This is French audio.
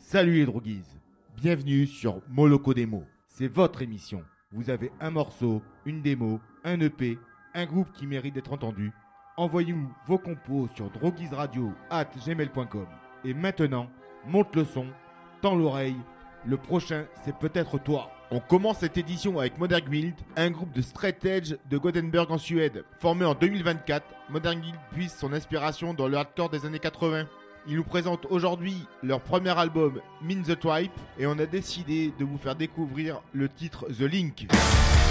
Salut les droguises, bienvenue sur Moloko Demo. C'est votre émission. Vous avez un morceau, une démo, un EP, un groupe qui mérite d'être entendu. Envoyez-nous vos compos sur droguisradio@gmail.com. Et maintenant, monte le son, tends l'oreille. Le prochain, c'est peut-être toi. On commence cette édition avec Modern Guild, un groupe de straight edge de Gothenburg en Suède. Formé en 2024, Modern Guild puise son inspiration dans le hardcore des années 80. Ils nous présentent aujourd'hui leur premier album, Mean the Tribe, et on a décidé de vous faire découvrir le titre The Link.